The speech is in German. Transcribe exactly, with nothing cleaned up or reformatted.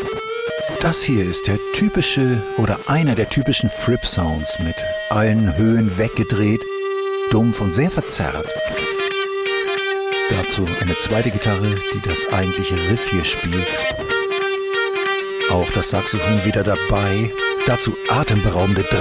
Das hier ist der typische oder einer der typischen Fripp-Sounds mit allen Höhen weggedreht, dumpf und sehr verzerrt. Dazu eine zweite Gitarre, die das eigentliche Riff hier spielt. Auch das Saxophon wieder dabei. Dazu atemberaubende